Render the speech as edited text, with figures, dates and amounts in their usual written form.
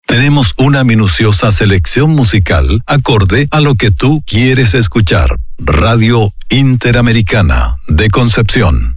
Tenemos una minuciosa selección musical acorde a lo que tú quieres escuchar. Radio Interamericana de Concepción.